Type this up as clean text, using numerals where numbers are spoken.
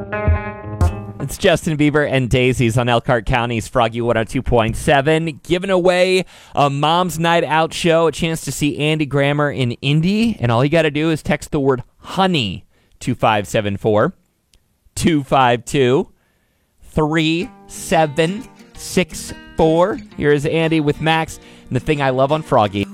It's Justin Bieber and Daisies on Elkhart County's Froggy 102.7, giving away a Mom's Night Out show, a chance to see Andy Grammer in Indy, and all you got to do is text the word honey to 574-252-3764. Here is Andy with Max, and the thing I love on Froggy